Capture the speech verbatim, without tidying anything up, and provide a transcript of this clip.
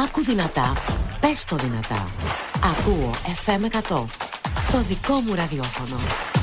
Άκου δυνατά, πες το δυνατά. Ακούω εφ εμ εκατό. Το δικό μου ραδιόφωνο.